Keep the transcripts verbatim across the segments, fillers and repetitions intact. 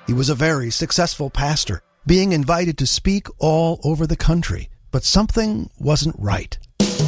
He was a very successful pastor, being invited to speak all over the country, but something wasn't right.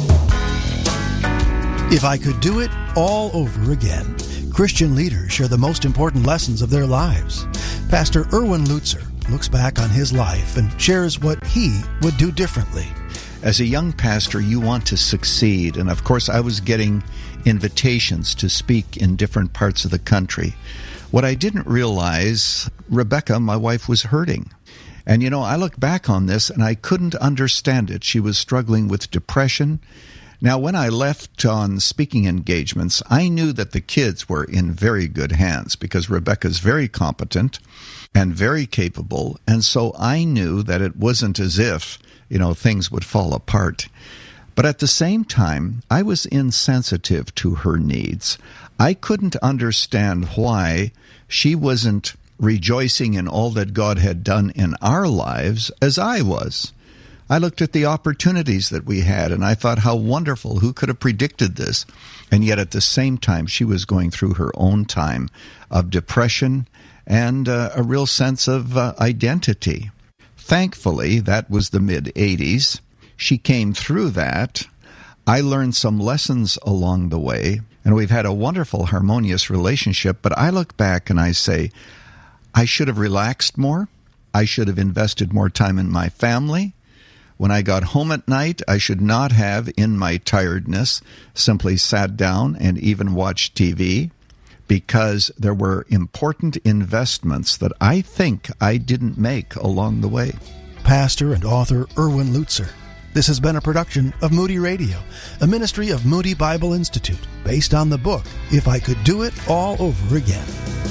If I could do it all over again, Christian leaders share the most important lessons of their lives. Pastor Erwin Lutzer looks back on his life and shares what he would do differently. As a young pastor, you want to succeed, and of course I was getting invitations to speak in different parts of the country. What I didn't realize, Rebecca, my wife, was hurting. And you know, I look back on this and I couldn't understand it. She was struggling with depression. Now, when I left on speaking engagements, I knew that the kids were in very good hands because Rebecca's very competent and very capable. And so I knew that it wasn't as if, you know, things would fall apart. But at the same time, I was insensitive to her needs. I couldn't understand why she wasn't rejoicing in all that God had done in our lives as I was. I looked at the opportunities that we had, and I thought, how wonderful. Who could have predicted this? And yet at the same time, she was going through her own time of depression and uh, a real sense of uh, identity. Thankfully, that was the mid-eighties. She came through that. I learned some lessons along the way, and we've had a wonderful, harmonious relationship. But I look back and I say, I should have relaxed more. I should have invested more time in my family. When I got home at night, I should not have, in my tiredness, simply sat down and even watched T V, because there were important investments that I think I didn't make along the way. Pastor and author Erwin Lutzer. This has been a production of Moody Radio, a ministry of Moody Bible Institute, based on the book, If I Could Do It All Over Again.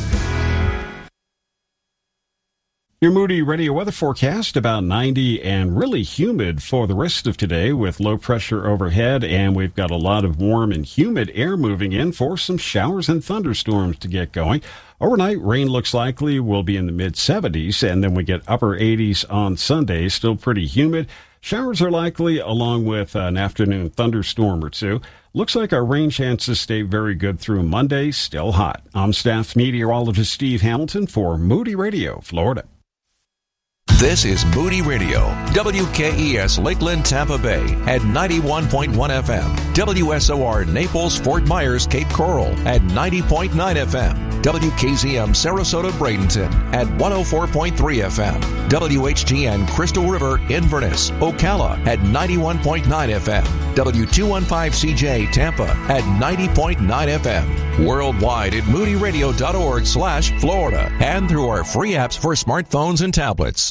Your Moody Radio weather forecast, about ninety and really humid for the rest of today with low pressure overhead, and we've got a lot of warm and humid air moving in for some showers and thunderstorms to get going. Overnight, rain looks likely will be in the mid seventies, and then we get upper eighties on Sunday, still pretty humid. Showers are likely along with an afternoon thunderstorm or two. Looks like our rain chances stay very good through Monday, still hot. I'm staff meteorologist Steve Hamilton for Moody Radio, Florida. This is Moody Radio, W K E S Lakeland, Tampa Bay at ninety-one point one F M, W S O R Naples, Fort Myers, Cape Coral at ninety point nine F M, W K Z M Sarasota, Bradenton at one oh four point three F M, W H T N Crystal River, Inverness, Ocala at ninety-one point nine F M, W two fifteen C J Tampa at ninety point nine F M, worldwide at moody radio dot org slash Florida, and through our free apps for smartphones and tablets.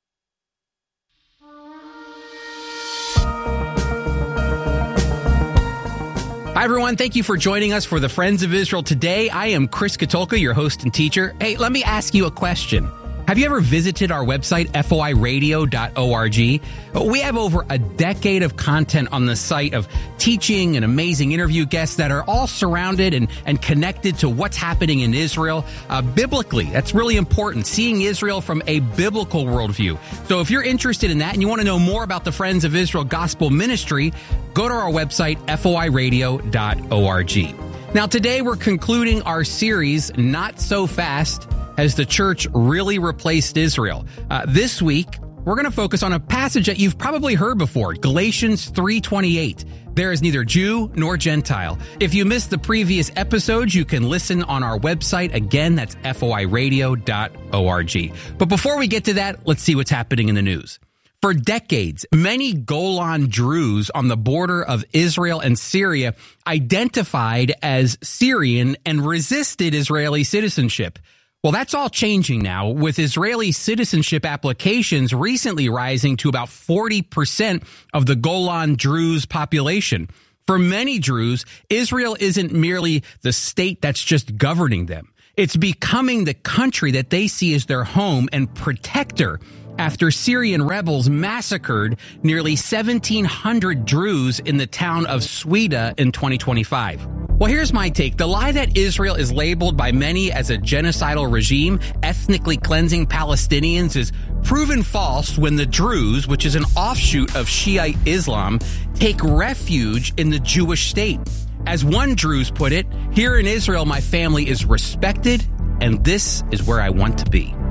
Hi, everyone. Thank you for joining us for the Friends of Israel today. I am Chris Katulka, your host and teacher. Hey, let me ask you a question. Have you ever visited our website, F O I radio dot org? We have over a decade of content on the site of teaching and amazing interview guests that are all surrounded and, and connected to what's happening in Israel uh, biblically. That's really important, seeing Israel from a biblical worldview. So if you're interested in that and you want to know more about the Friends of Israel Gospel Ministry, go to our website, F O I radio dot org. Now, today we're concluding our series, Not So Fast, Has the Church Really Replaced Israel? Uh, this week, we're going to focus on a passage that you've probably heard before, Galatians three twenty-eight. There is neither Jew nor Gentile. If you missed the previous episodes, you can listen on our website. Again, that's F O I radio dot org. But before we get to that, let's see what's happening in the news. For decades, many Golan Druze on the border of Israel and Syria identified as Syrian and resisted Israeli citizenship. Well, that's all changing now, with Israeli citizenship applications recently rising to about forty percent of the Golan Druze population. For many Druze, Israel isn't merely the state that's just governing them. It's becoming the country that they see as their home and protector after Syrian rebels massacred nearly seventeen hundred Druze in the town of Sweda in twenty twenty-five. Well, here's my take. The lie that Israel is labeled by many as a genocidal regime, ethnically cleansing Palestinians, is proven false when the Druze, which is an offshoot of Shiite Islam, take refuge in the Jewish state. As one Druze put it, here in Israel, my family is respected, and this is where I want to be.